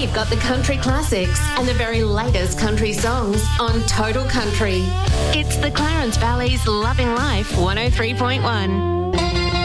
We've got the country classics and the very latest country songs on Total Country. It's the Clarence Valley's Loving Life 103.1.